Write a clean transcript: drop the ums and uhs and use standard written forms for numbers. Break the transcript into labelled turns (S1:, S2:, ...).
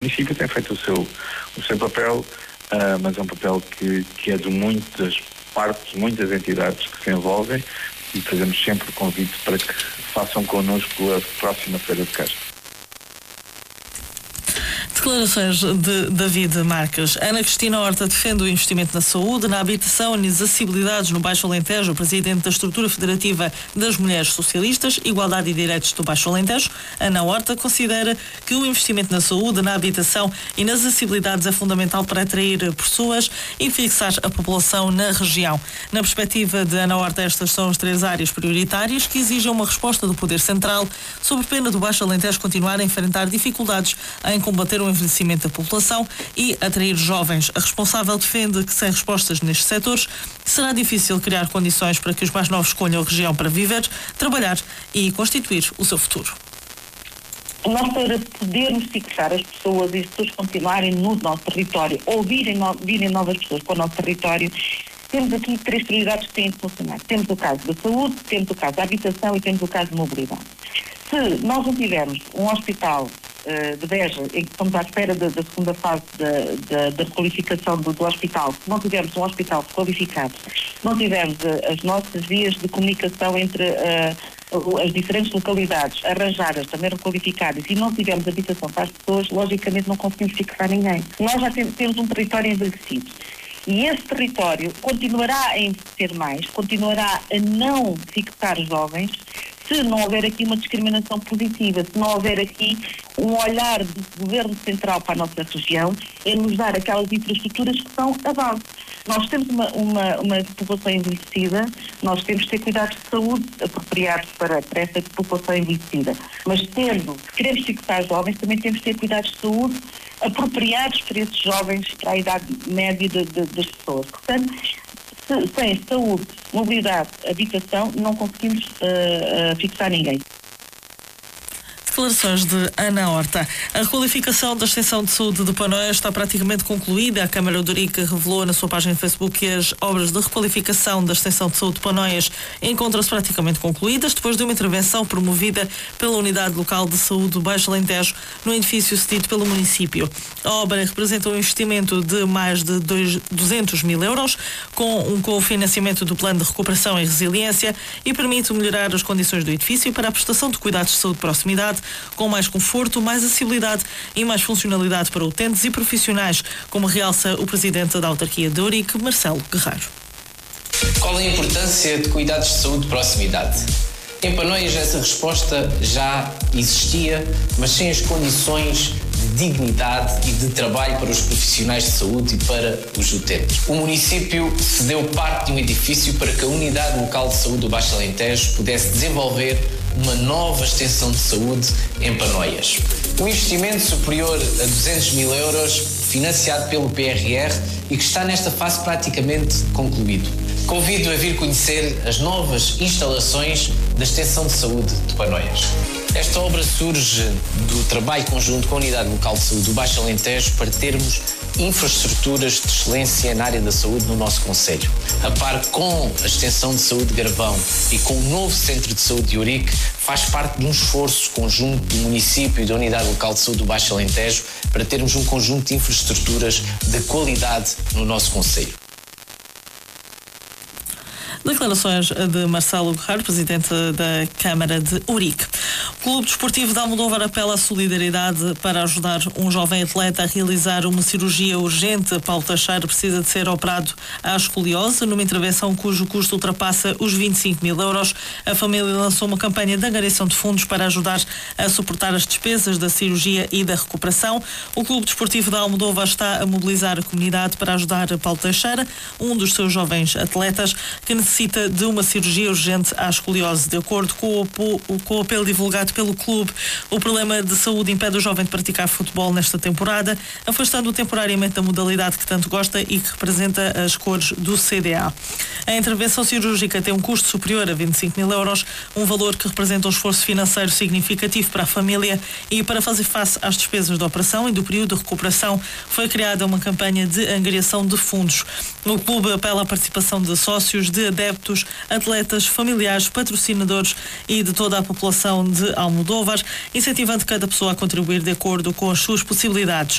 S1: município tem feito o seu papel, mas é um papel que é de muitas partes, muitas entidades que se envolvem, e fazemos sempre o convite para que façam connosco a próxima Feira de Castro.
S2: Declarações de David Marques. Ana Cristina Horta defende o investimento na saúde, na habitação e nas acessibilidades no Baixo Alentejo. O presidente da Estrutura Federativa das Mulheres Socialistas, Igualdade e Direitos do Baixo Alentejo, Ana Horta, considera que o investimento na saúde, na habitação e nas acessibilidades é fundamental para atrair pessoas e fixar a população na região. Na perspectiva de Ana Horta, estas são as 3 áreas prioritárias que exigem uma resposta do Poder Central, sob pena do Baixo Alentejo continuar a enfrentar dificuldades em combater o envelhecimento da população e atrair jovens. A responsável defende que sem respostas nestes setores será difícil criar condições para que os mais novos escolham a região para viver, trabalhar e constituir o seu futuro.
S3: Nós, para podermos fixar as pessoas e as pessoas continuarem no nosso território ou virem novas pessoas para o nosso território, temos aqui 3 prioridades que têm de funcionar. Temos o caso da saúde, temos o caso da habitação e temos o caso de mobilidade. Se nós não tivermos um hospital de Beja, em que estamos à espera da segunda fase da requalificação do hospital, se não tivermos um hospital qualificado, se não tivermos as nossas vias de comunicação entre as diferentes localidades arranjadas, também requalificadas, e não tivermos habitação para as pessoas, logicamente não conseguimos fixar ninguém. Nós já temos um território envelhecido. E esse território continuará a envelhecer mais, continuará a não fixar jovens, se não houver aqui uma discriminação positiva, se não houver aqui um olhar do Governo Central para a nossa região, é nos dar aquelas infraestruturas que são a base. Nós temos uma população envelhecida, nós temos que ter cuidados de saúde apropriados para essa população envelhecida. Mas se queremos fixar jovens, também temos que ter cuidados de saúde apropriados para esses jovens, para a idade média das pessoas. Portanto, sem saúde, mobilidade, habitação, não conseguimos fixar ninguém.
S2: Declarações de Ana Horta. A requalificação da Extensão de Saúde de Panoias está praticamente concluída. A Câmara de Ourique revelou na sua página de Facebook que as obras de requalificação da Extensão de Saúde de Panoias encontram-se praticamente concluídas, depois de uma intervenção promovida pela Unidade Local de Saúde do Baixo Alentejo no edifício cedido pelo município. A obra representa um investimento de mais de 200 mil euros, com um cofinanciamento do Plano de Recuperação e Resiliência, e permite melhorar as condições do edifício para a prestação de cuidados de saúde de proximidade, com mais conforto, mais acessibilidade e mais funcionalidade para utentes e profissionais, como realça o presidente da autarquia de Ourique, Marcelo Guerreiro.
S4: Qual é a importância de cuidados de saúde de proximidade? Em Panoias essa resposta já existia, mas sem as condições de dignidade e de trabalho para os profissionais de saúde e para os utentes. O município cedeu parte de um edifício para que a Unidade Local de Saúde do Baixo Alentejo pudesse desenvolver uma nova extensão de saúde em Panoias. Um investimento superior a 200 mil euros, financiado pelo PRR e que está nesta fase praticamente concluído. Convido a vir conhecer as novas instalações da Extensão de Saúde de Panoias. Esta obra surge do trabalho conjunto com a Unidade Local de Saúde do Baixo Alentejo para termos infraestruturas de excelência na área da saúde no nosso concelho. A par com a Extensão de Saúde de Garvão e com o novo Centro de Saúde de Ourique, faz parte de um esforço conjunto do município e da Unidade Local de Saúde do Baixo Alentejo para termos um conjunto de infraestruturas de qualidade no nosso concelho.
S2: Declarações de Marcelo Guerreiro, presidente da Câmara de Ourique. O Clube Desportivo de Almodóvar apela à solidariedade para ajudar um jovem atleta a realizar uma cirurgia urgente. Paulo Teixeira precisa de ser operado à escoliose, numa intervenção cujo custo ultrapassa os 25 mil euros. A família lançou uma campanha de angariação de fundos para ajudar a suportar as despesas da cirurgia e da recuperação. O Clube Desportivo de Almodóvar está a mobilizar a comunidade para ajudar Paulo Teixeira, um dos seus jovens atletas, que necessita de uma cirurgia urgente à escoliose. De acordo com o apelo divulgado pelo clube, o problema de saúde impede o jovem de praticar futebol nesta temporada, afastando-o temporariamente da modalidade que tanto gosta e que representa as cores do CDA. A intervenção cirúrgica tem um custo superior a 25 mil euros, um valor que representa um esforço financeiro significativo para a família, e para fazer face às despesas da operação e do período de recuperação foi criada uma campanha de angariação de fundos. O clube apela à participação de sócios, de adeptos, atletas, familiares, patrocinadores e de toda a população de Almodóvar, incentivando cada pessoa a contribuir de acordo com as suas possibilidades.